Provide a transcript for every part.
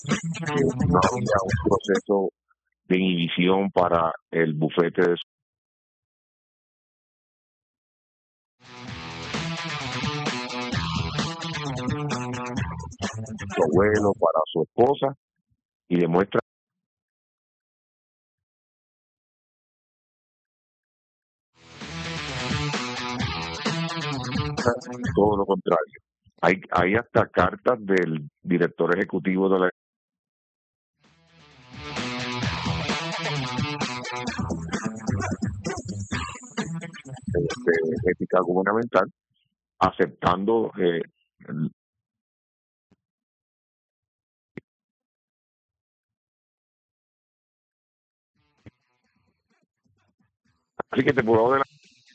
no había un proceso de inhibición para el bufete de su abuelo, para su esposa, y demuestra todo lo contrario. Hay hasta cartas del director ejecutivo de la ética gubernamental aceptando así que te puedo adelantar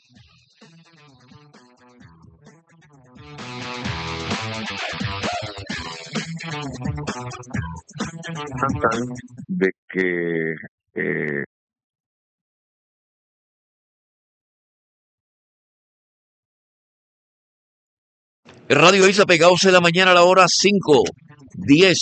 de que Radio Isla Pegados en la mañana a la hora 5:10.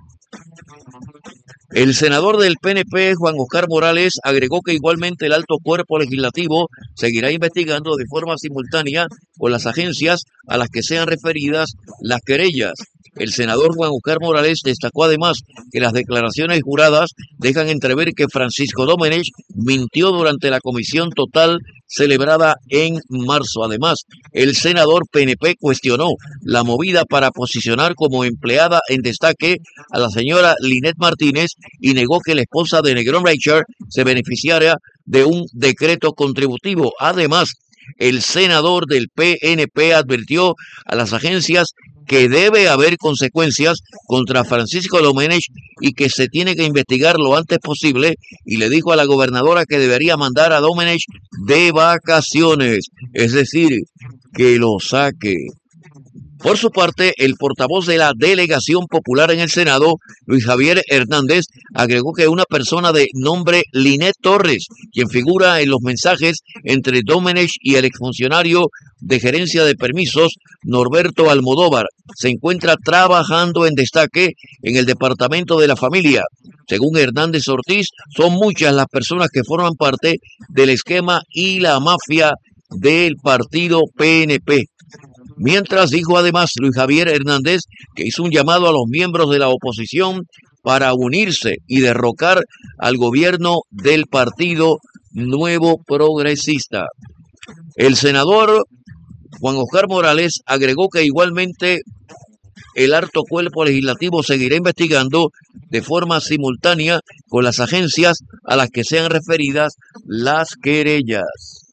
El senador del PNP, Juan Oscar Morales, agregó que igualmente el alto cuerpo legislativo seguirá investigando de forma simultánea con las agencias a las que sean referidas las querellas. El senador Juan Oscar Morales destacó además que las declaraciones juradas dejan entrever que Francisco Domenech mintió durante la comisión total celebrada en marzo. Además, el senador PNP cuestionó la movida para posicionar como empleada en destaque a la señora Linet Martínez y negó que la esposa de Negrón Richard se beneficiara de un decreto contributivo. Además, el senador del PNP advirtió a las agencias que debe haber consecuencias contra Francisco Domenech y que se tiene que investigar lo antes posible, y le dijo a la gobernadora que debería mandar a Domenech de vacaciones, es decir, que lo saque. Por su parte, el portavoz de la Delegación Popular en el Senado, Luis Javier Hernández, agregó que una persona de nombre Linet Torres, quien figura en los mensajes entre Domenech y el exfuncionario de gerencia de permisos, Norberto Almodóvar, se encuentra trabajando en destaque en el Departamento de la Familia. Según Hernández Ortiz, son muchas las personas que forman parte del esquema y la mafia del partido PNP. Mientras dijo además Luis Javier Hernández que hizo un llamado a los miembros de la oposición para unirse y derrocar al gobierno del Partido Nuevo Progresista. El senador Juan Oscar Morales agregó que igualmente el alto cuerpo legislativo seguirá investigando de forma simultánea con las agencias a las que sean referidas las querellas.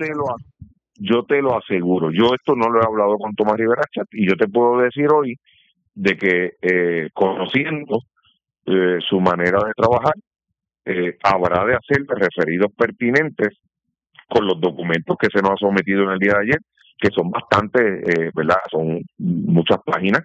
Yo te lo aseguro, yo esto no lo he hablado con Tomás Rivera Chat y yo te puedo decir hoy de que conociendo su manera de trabajar, habrá de hacer referidos pertinentes con los documentos que se nos ha sometido en el día de ayer, que son bastante, ¿verdad? Son muchas páginas.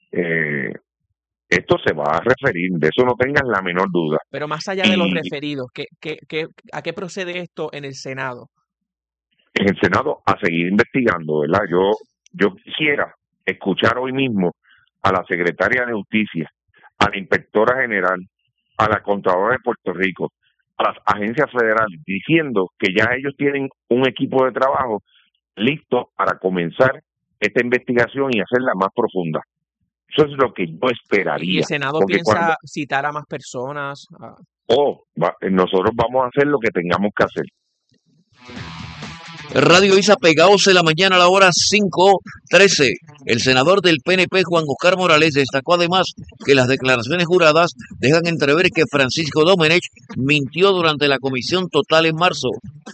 Esto se va a referir, de eso no tengas la menor duda. Pero más allá de los referidos, ¿a qué procede esto en el Senado? En el Senado a seguir investigando, ¿verdad? Yo quisiera escuchar hoy mismo a la secretaria de Justicia, a la inspectora general, a la Contralora de Puerto Rico, a las agencias federales, diciendo que ya ellos tienen un equipo de trabajo listo para comenzar esta investigación y hacerla más profunda. Eso es lo que yo esperaría. ¿Y el Senado piensa citar a más personas? Nosotros vamos a hacer lo que tengamos que hacer. Radio Isa Pegados en la mañana a la hora 5:13. El senador del PNP, Juan Oscar Morales, destacó además que las declaraciones juradas dejan entrever que Francisco Domenech mintió durante la comisión total en marzo.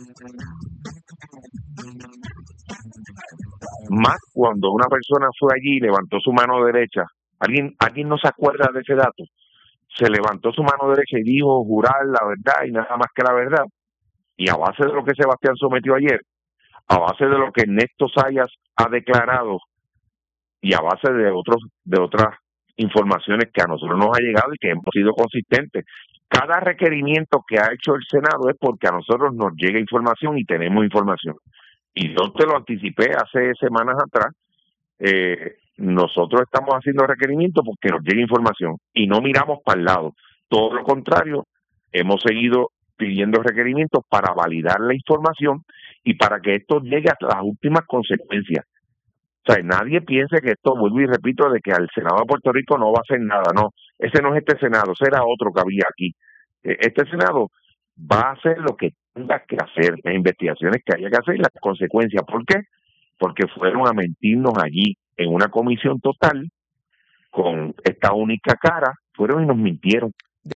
Más cuando una persona fue allí y levantó su mano derecha. ¿Alguien no se acuerda de ese dato? Se levantó su mano derecha y dijo jurar la verdad y nada más que la verdad. Y a base de lo que Sebastián sometió ayer, a base de lo que Ernesto Zayas ha declarado y a base de otras informaciones que a nosotros nos ha llegado y que hemos sido consistentes. Cada requerimiento que ha hecho el Senado es porque a nosotros nos llega información y tenemos información. Y yo te lo anticipé hace semanas atrás nosotros estamos haciendo requerimientos porque nos llega información y no miramos para el lado. Todo lo contrario, hemos seguido pidiendo requerimientos para validar la información y para que esto llegue hasta las últimas consecuencias. O sea, nadie piense que esto, vuelvo y repito, de que al Senado de Puerto Rico no va a hacer nada. No, ese no es este Senado, ese era otro que había aquí. Este Senado va a hacer lo que tenga que hacer, las investigaciones que haya que hacer y las consecuencias. ¿Por qué? Porque fueron a mentirnos allí en una comisión total con esta única cara, fueron y nos mintieron.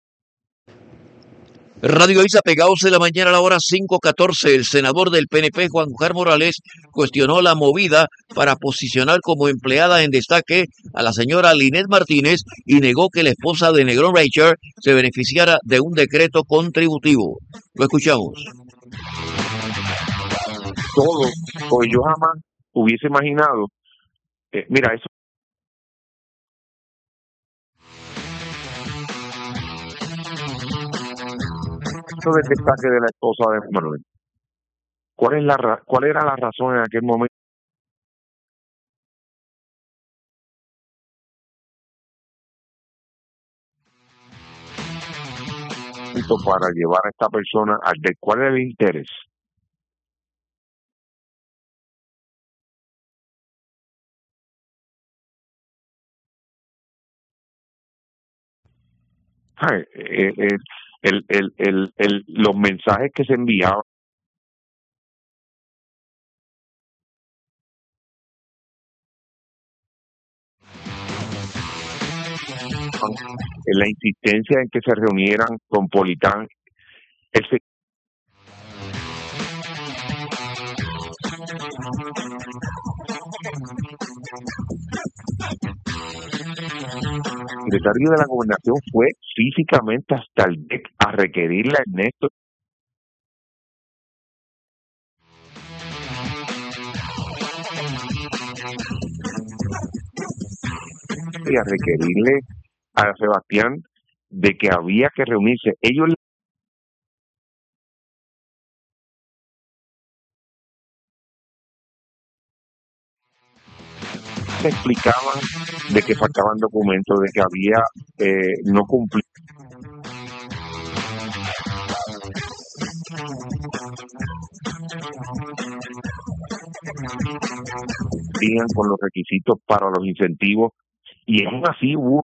Radio Isa, pegados de la mañana a la hora 5:14. El senador del PNP, Juan Oscar Morales, cuestionó la movida para posicionar como empleada en destaque a la señora Linet Martínez y negó que la esposa de Negrón Reicher se beneficiara de un decreto contributivo. Lo escuchamos. Todo, pues yo jamás hubiese imaginado, mira, eso del destaque de la esposa de Manuel. ¿Cuál era la razón en aquel momento para llevar a esta persona cuál era el interés? Ay, los mensajes que se enviaban en la insistencia en que se reunieran con Politán, el secretario de la Gobernación fue físicamente hasta el DEC a requerirle a Ernesto y a requerirle a Sebastián de que había que reunirse. Ellos le explicaban de que faltaban documentos, de que había no cumplido con los requisitos para los incentivos y aún así hubo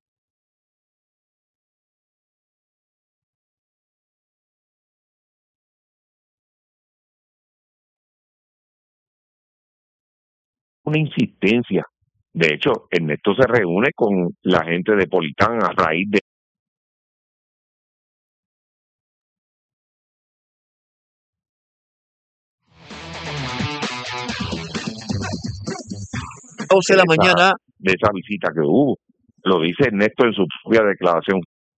una insistencia. De hecho, Ernesto se reúne con la gente de Politán a raíz de la mañana de esa visita que hubo. Lo dice Ernesto en su propia declaración.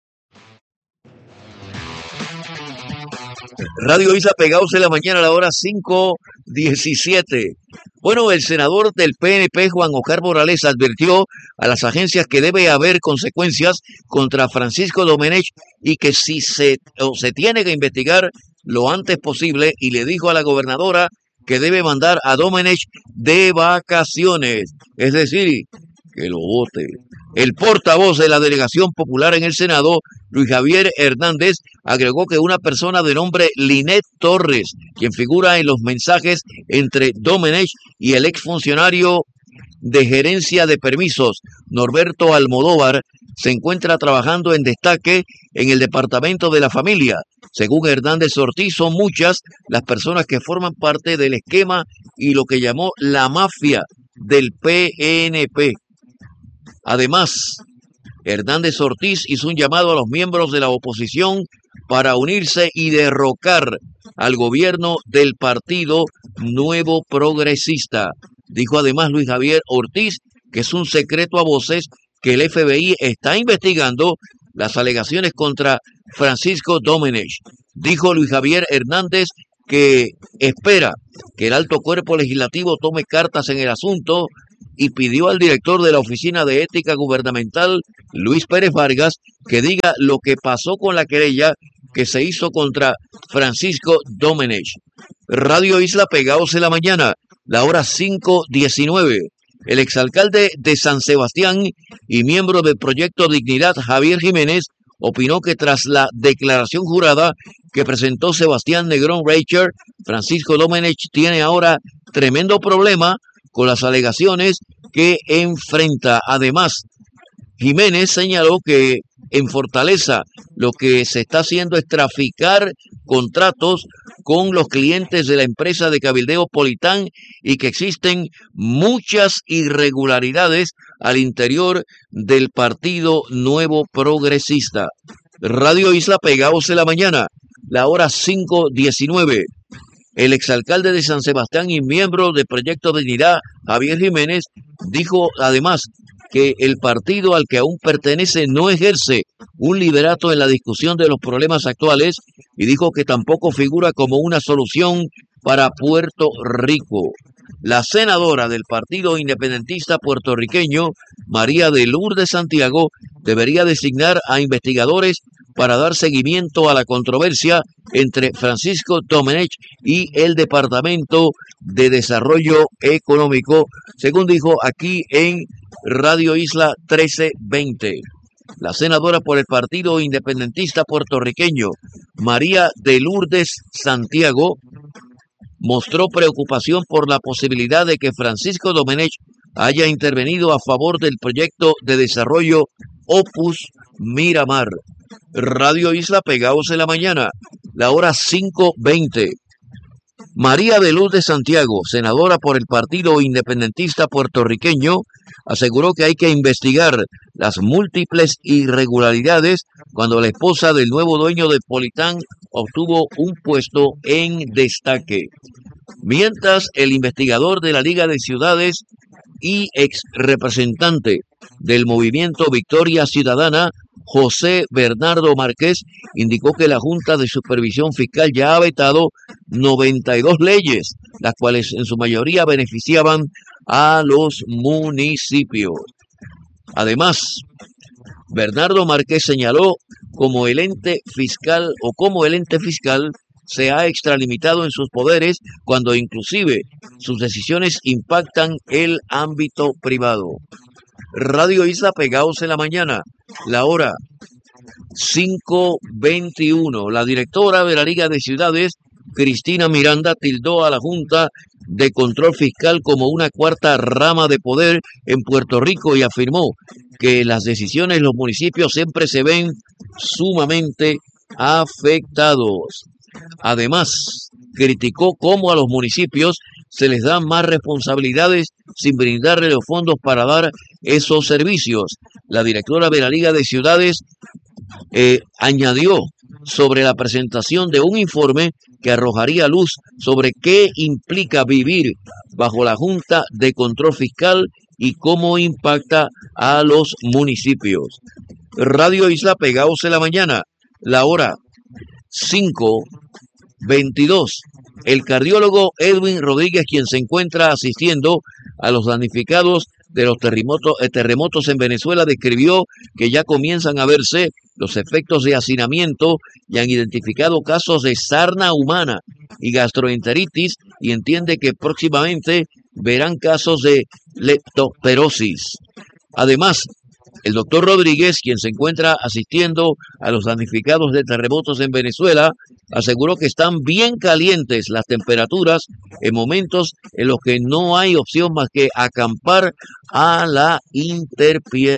Radio Isa, pegados de la mañana a la hora 5:17. Bueno, el senador del PNP, Juan Oscar Morales, advirtió a las agencias que debe haber consecuencias contra Francisco Domenech y que si se tiene que investigar lo antes posible, y le dijo a la gobernadora que debe mandar a Domenech de vacaciones, es decir, que lo vote. El portavoz de la Delegación Popular en el Senado, Luis Javier Hernández, agregó que una persona de nombre Linet Torres, quien figura en los mensajes entre Domenech y el exfuncionario de gerencia de permisos, Norberto Almodóvar, se encuentra trabajando en destaque en el Departamento de la Familia. Según Hernández Ortiz, son muchas las personas que forman parte del esquema y lo que llamó la mafia del PNP. Además, Hernández Ortiz hizo un llamado a los miembros de la oposición para unirse y derrocar al gobierno del Partido Nuevo Progresista. Dijo además Luis Javier Ortiz que es un secreto a voces que el FBI está investigando las alegaciones contra Francisco Domenech. Dijo Luis Javier Hernández que espera que el alto cuerpo legislativo tome cartas en el asunto y pidió al director de la Oficina de Ética Gubernamental, Luis Pérez Vargas, que diga lo que pasó con la querella que se hizo contra Francisco Domenech. Radio Isla, pegados en la mañana, la hora 5:19. El exalcalde de San Sebastián y miembro del Proyecto Dignidad, Javier Jiménez, opinó que tras la declaración jurada que presentó Sebastián Negrón Reicher, Francisco Domenech tiene ahora tremendo problema con las alegaciones que enfrenta. Además, Jiménez señaló que en Fortaleza lo que se está haciendo es traficar contratos con los clientes de la empresa de cabildeo Politán y que existen muchas irregularidades al interior del Partido Nuevo Progresista. Radio Isla, pegados en la mañana, la hora 5:19. El exalcalde de San Sebastián y miembro del Proyecto Dignidad, Javier Jiménez, dijo además que el partido al que aún pertenece no ejerce un liderato en la discusión de los problemas actuales y dijo que tampoco figura como una solución para Puerto Rico. La senadora del Partido Independentista Puertorriqueño, María de Lourdes Santiago, debería designar a investigadores para dar seguimiento a la controversia entre Francisco Domenech y el Departamento de Desarrollo Económico, según dijo aquí en Radio Isla 1320. La senadora por el Partido Independentista Puertorriqueño, María de Lourdes Santiago, mostró preocupación por la posibilidad de que Francisco Domenech haya intervenido a favor del proyecto de desarrollo Opus Miramar. Radio Isla, pegados en la mañana, la hora 5:20. María de Luz de Santiago, senadora por el Partido Independentista Puertorriqueño, aseguró que hay que investigar las múltiples irregularidades cuando la esposa del nuevo dueño de Politán obtuvo un puesto en destaque. Mientras el investigador de la Liga de Ciudades y ex representante del movimiento Victoria Ciudadana, José Bernardo Márquez, indicó que la Junta de Supervisión Fiscal ya ha vetado 92 leyes, las cuales en su mayoría beneficiaban a los municipios. Además, Bernardo Márquez señaló como el ente fiscal se ha extralimitado en sus poderes cuando inclusive sus decisiones impactan el ámbito privado. Radio Isla, pegados en la mañana, la hora 5:21. La directora de la Liga de Ciudades, Cristina Miranda, tildó a la Junta de Control Fiscal como una cuarta rama de poder en Puerto Rico y afirmó que las decisiones de los municipios siempre se ven sumamente afectados. Además, criticó cómo a los municipios se les dan más responsabilidades sin brindarle los fondos para dar esos servicios. La directora de la Liga de Ciudades añadió sobre la presentación de un informe que arrojaría luz sobre qué implica vivir bajo la Junta de Control Fiscal y cómo impacta a los municipios. Radio Isla, pegados en la mañana, la hora 5:22. El cardiólogo Edwin Rodríguez, quien se encuentra asistiendo a los damnificados de los terremotos en Venezuela, describió que ya comienzan a verse los efectos de hacinamiento y han identificado casos de sarna humana y gastroenteritis y entiende que próximamente verán casos de leptospirosis. Además, el doctor Rodríguez, quien se encuentra asistiendo a los damnificados de terremotos en Venezuela, aseguró que están bien calientes las temperaturas en momentos en los que no hay opción más que acampar a la intemperie.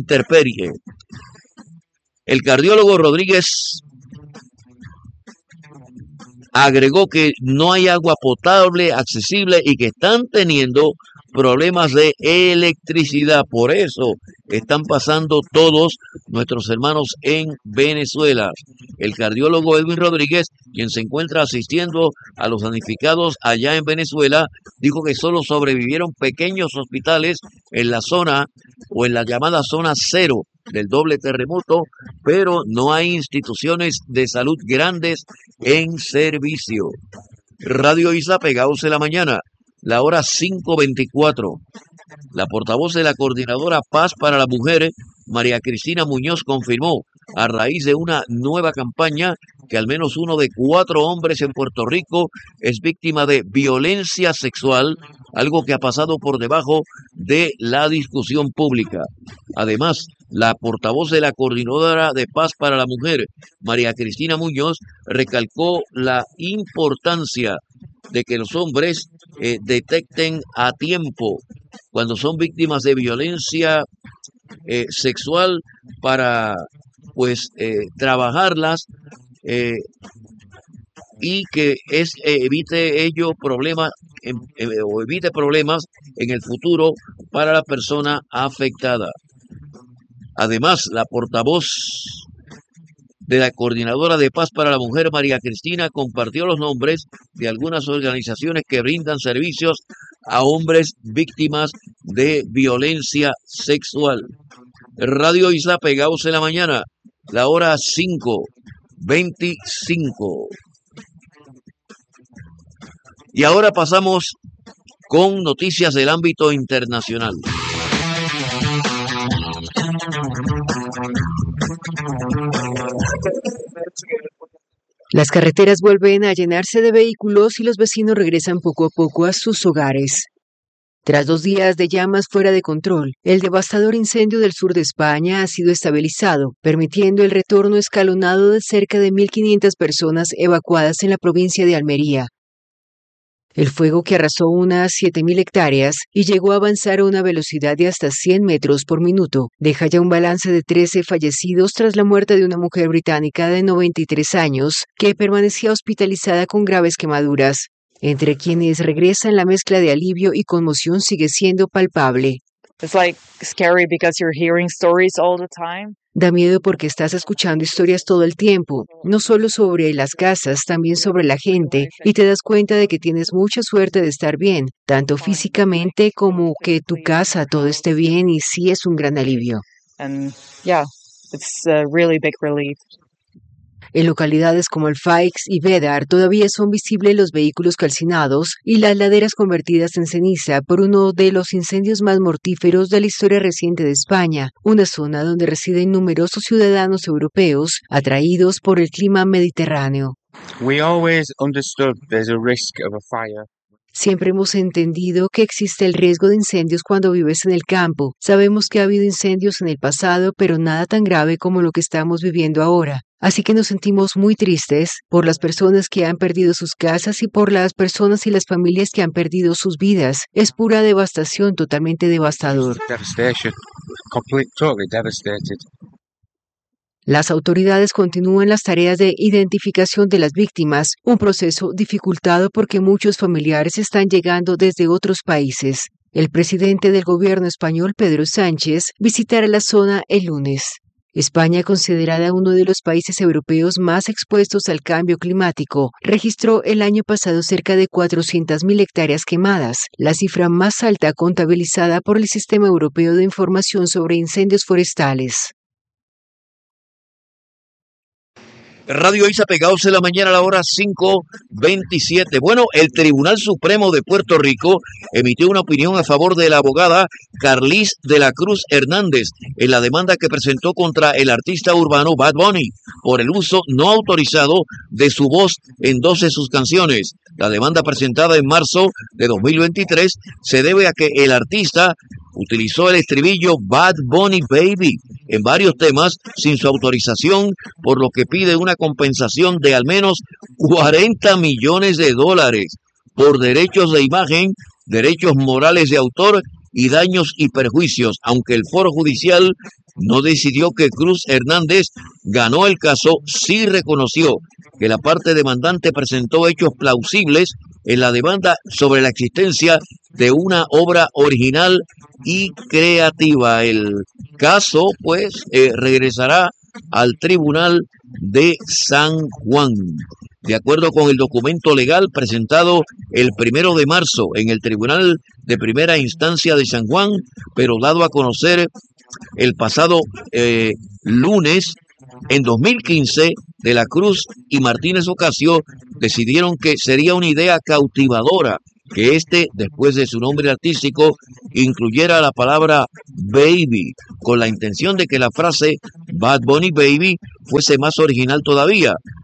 El cardiólogo Rodríguez agregó que no hay agua potable accesible y que están teniendo problemas de electricidad. Por eso están pasando todos nuestros hermanos en Venezuela. El cardiólogo Edwin Rodríguez, quien se encuentra asistiendo a los damnificados allá en Venezuela, dijo que solo sobrevivieron pequeños hospitales en la zona o en la llamada zona cero del doble terremoto, pero no hay instituciones de salud grandes en servicio. Radio Isla, pegados en la mañana, la hora 5:24. La portavoz de la Coordinadora Paz para la Mujer, María Cristina Muñoz, confirmó, a raíz de una nueva campaña, que al menos uno de 4 hombres en Puerto Rico es víctima de violencia sexual, algo que ha pasado por debajo de la discusión pública. Además, la portavoz de la Coordinadora de Paz para la Mujer, María Cristina Muñoz, recalcó la importancia de que los hombres detecten a tiempo cuando son víctimas de violencia sexual para pues trabajarlas y que evite ello problemas o evite problemas en el futuro para la persona afectada. Además, la portavoz de la Coordinadora de Paz para la Mujer, María Cristina, compartió los nombres de algunas organizaciones que brindan servicios a hombres víctimas de violencia sexual. Radio Isla, pegados en la mañana, la hora 5:25. Y ahora pasamos con noticias del ámbito internacional. Las carreteras vuelven a llenarse de vehículos y los vecinos regresan poco a poco a sus hogares. Tras 2 días de llamas fuera de control, el devastador incendio del sur de España ha sido estabilizado, permitiendo el retorno escalonado de cerca de 1.500 personas evacuadas en la provincia de Almería. El fuego, que arrasó unas 7.000 hectáreas y llegó a avanzar a una velocidad de hasta 100 metros por minuto, deja ya un balance de 13 fallecidos tras la muerte de una mujer británica de 93 años que permanecía hospitalizada con graves quemaduras. Entre quienes regresan, la mezcla de alivio y conmoción sigue siendo palpable. Da miedo porque estás escuchando historias todo el tiempo, no solo sobre las casas, también sobre la gente, y te das cuenta de que tienes mucha suerte de estar bien, tanto físicamente como que tu casa todo esté bien, y sí es un gran alivio. En localidades como Alfaix y Bédar todavía son visibles los vehículos calcinados y las laderas convertidas en ceniza por uno de los incendios más mortíferos de la historia reciente de España, una zona donde residen numerosos ciudadanos europeos atraídos por el clima mediterráneo. Siempre hemos entendido que existe el riesgo de incendios cuando vives en el campo. Sabemos que ha habido incendios en el pasado, pero nada tan grave como lo que estamos viviendo ahora. Así que nos sentimos muy tristes por las personas que han perdido sus casas y por las personas y las familias que han perdido sus vidas. Es pura devastación, totalmente devastador. Las autoridades continúan las tareas de identificación de las víctimas, un proceso dificultado porque muchos familiares están llegando desde otros países. El presidente del gobierno español, Pedro Sánchez, visitará la zona el lunes. España, considerada uno de los países europeos más expuestos al cambio climático, registró el año pasado cerca de 400.000 hectáreas quemadas, la cifra más alta contabilizada por el Sistema Europeo de Información sobre Incendios Forestales. Radio Isa, pegados en la mañana a la hora 5:27. Bueno, el Tribunal Supremo de Puerto Rico emitió una opinión a favor de la abogada Carlis de la Cruz Hernández en la demanda que presentó contra el artista urbano Bad Bunny por el uso no autorizado de su voz en 2 de sus canciones. La demanda, presentada en marzo de 2023, se debe a que el artista utilizó el estribillo Bad Bunny Baby en varios temas sin su autorización, por lo que pide una compensación de al menos $40 millones por derechos de imagen, derechos morales de autor y daños y perjuicios, aunque el foro judicial no decidió que Cruz Hernández ganó el caso, sí reconoció que la parte demandante presentó hechos plausibles en la demanda sobre la existencia de una obra original y creativa. El caso, pues, regresará al Tribunal de San Juan. De acuerdo con el documento legal presentado el 1 de marzo en el Tribunal de Primera Instancia de San Juan, pero dado a conocer el pasado lunes, en 2015, De la Cruz y Martínez Ocasio decidieron que sería una idea cautivadora que después de su nombre artístico, incluyera la palabra baby, con la intención de que la frase Bad Bunny Baby fuese más original todavía.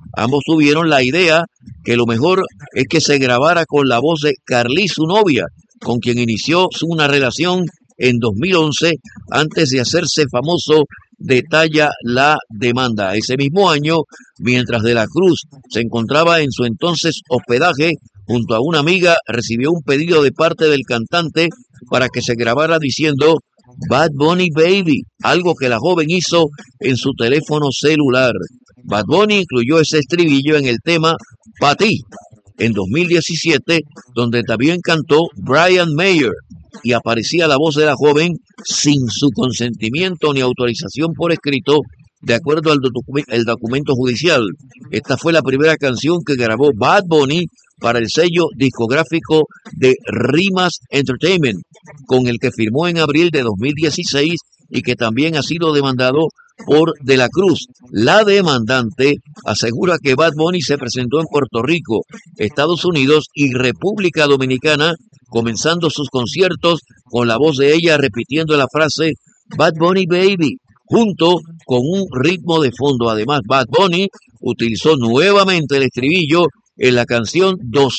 Ambos tuvieron la idea que lo mejor es que se grabara con la voz de Carly, su novia, con quien inició una relación en 2011 antes de hacerse famoso, detalla la demanda. Ese mismo año, mientras De la Cruz se encontraba en su entonces hospedaje junto a una amiga, recibió un pedido de parte del cantante para que se grabara diciendo Bad Bunny Baby, algo que la joven hizo en su teléfono celular. Bad Bunny incluyó ese estribillo en el tema Pa' Ti en 2017, donde también cantó Brian Mayer y aparecía la voz de la joven sin su consentimiento ni autorización por escrito, de acuerdo al documento judicial. Esta fue la primera canción que grabó Bad Bunny para el sello discográfico de Rimas Entertainment, con el que firmó en abril de 2016 y que también ha sido demandado por De la Cruz. La demandante asegura que Bad Bunny se presentó en Puerto Rico, Estados Unidos y República Dominicana, comenzando sus conciertos con la voz de ella repitiendo la frase Bad Bunny Baby, junto con un ritmo de fondo. Además, Bad Bunny utilizó nuevamente el estribillo en la canción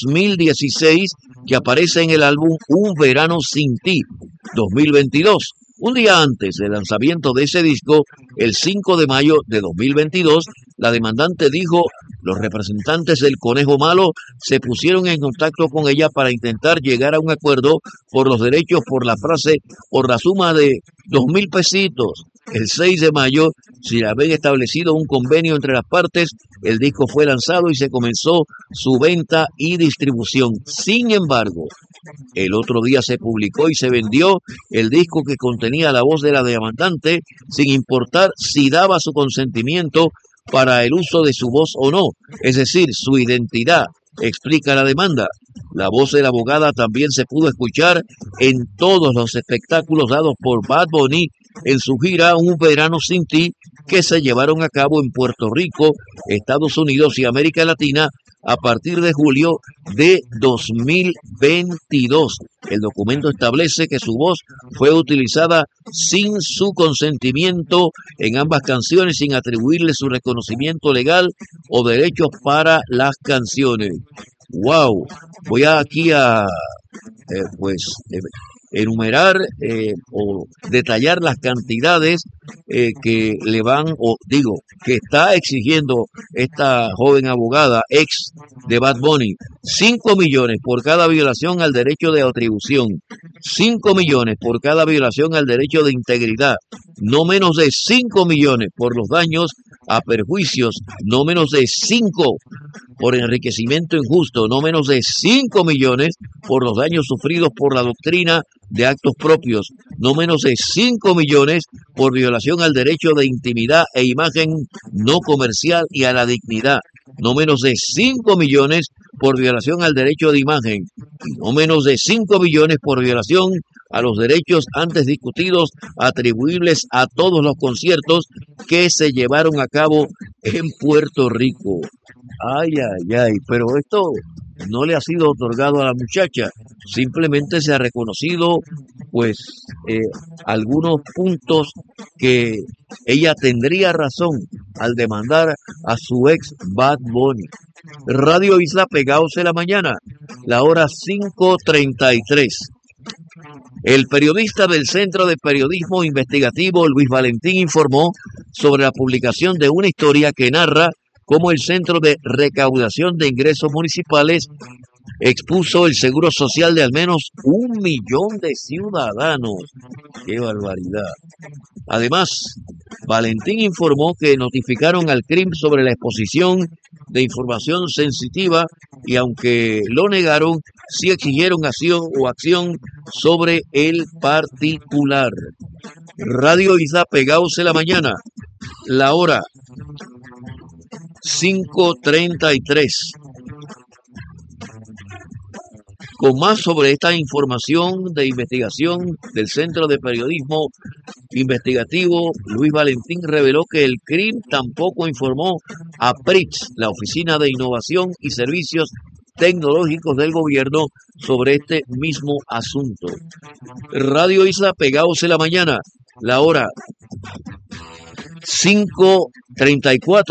2016 que aparece en el álbum Un Verano Sin Ti 2022. Un día antes del lanzamiento de ese disco, el 5 de mayo de 2022, la demandante dijo: los representantes del Conejo Malo se pusieron en contacto con ella para intentar llegar a un acuerdo por los derechos por la frase por la suma de 2,000 pesitos. El 6 de mayo, sin haber establecido un convenio entre las partes, el disco fue lanzado y se comenzó su venta y distribución. Sin embargo, el otro día se publicó y se vendió el disco que contenía la voz de la demandante, sin importar si daba su consentimiento para el uso de su voz o no, es decir, su identidad, explica la demanda. La voz de la abogada también se pudo escuchar en todos los espectáculos dados por Bad Bunny en su gira Un Verano Sin Ti, que se llevaron a cabo en Puerto Rico, Estados Unidos y América Latina a partir de julio de 2022. El documento establece que su voz fue utilizada sin su consentimiento en ambas canciones, sin atribuirle su reconocimiento legal o derechos para las canciones. ¡Wow! Voy aquí a enumerar o detallar las cantidades que le van, o digo, que está exigiendo esta joven abogada, ex de Bad Bunny. 5 millones por cada violación al derecho de atribución, 5 millones por cada violación al derecho de integridad, no menos de 5 millones por los daños a perjuicios, no menos de 5 por enriquecimiento injusto, no menos de 5 millones por los daños sufridos por la doctrina de actos propios, no menos de 5 millones por violación al derecho de intimidad e imagen no comercial y a la dignidad, no menos de 5 millones por violación al derecho de imagen, y no menos de 5 millones por violación a los derechos antes discutidos atribuibles a todos los conciertos que se llevaron a cabo en Puerto Rico. Ay, ay, ay, pero esto no le ha sido otorgado a la muchacha, simplemente se ha reconocido pues algunos puntos que ella tendría razón al demandar a su ex Bad Bunny. Radio Isla, pegados en la mañana, la hora 5:33. El periodista del Centro de Periodismo Investigativo, Luis Valentín, informó sobre la publicación de una historia que narra cómo el Centro de Recaudación de Ingresos Municipales expuso el seguro social de al menos 1 millón de ciudadanos. ¡Qué barbaridad! Además, Valentín informó que notificaron al CRIM sobre la exposición de información sensitiva y aunque lo negaron, sí exigieron acción sobre el particular. Radio Isla, pegados en la mañana, la hora 5:33. Con más sobre esta información de investigación del Centro de Periodismo Investigativo, Luis Valentín reveló que el CRIM tampoco informó a PRIX, la Oficina de Innovación y Servicios Tecnológicos del Gobierno, sobre este mismo asunto. Radio Isla, pegados en la mañana, la hora 5:34.